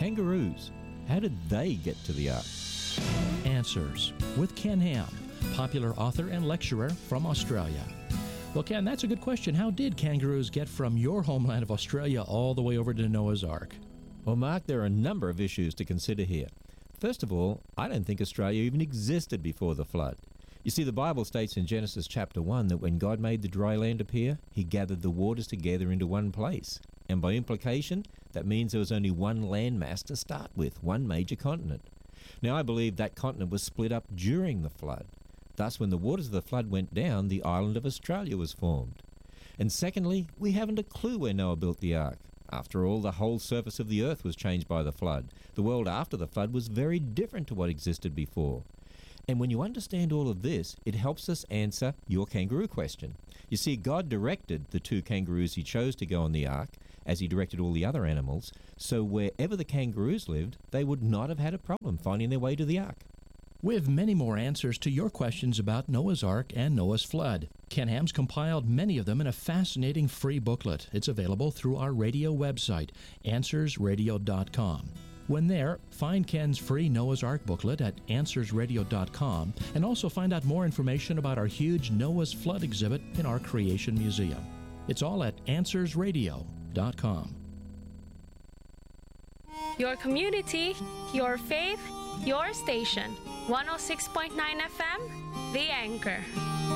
kangaroos. How did they get to the ark? Answers with Ken Ham, popular author and lecturer from Australia. Well, Ken, that's a good question. How did kangaroos get from your homeland of Australia all the way over to Noah's Ark? Well, Mark, there are a number of issues to consider here. First of all, I don't think Australia even existed before the flood. You see, the Bible states in Genesis chapter 1 that when God made the dry land appear, he gathered the waters together into one place. And by implication, that means there was only one landmass to start with, one major continent. Now, I believe that continent was split up during the flood. Thus, when the waters of the flood went down, the island of Australia was formed. And secondly, we haven't a clue where Noah built the ark. After all, the whole surface of the earth was changed by the flood. The world after the flood was very different to what existed before. And when you understand all of this, it helps us answer your kangaroo question. You see, God directed the 2 kangaroos he chose to go on the ark, as he directed all the other animals, so wherever the kangaroos lived, they would not have had a problem finding their way to the ark. We have many more answers to your questions about Noah's Ark and Noah's flood. Ken Ham's compiled many of them in a fascinating free booklet. It's available through our radio website, AnswersRadio.com. When there, find Ken's free Noah's Ark booklet at AnswersRadio.com and also find out more information about our huge Noah's Flood exhibit in our Creation Museum. It's all at AnswersRadio.com. Your community, your faith, your station. 106.9 FM, The Anchor.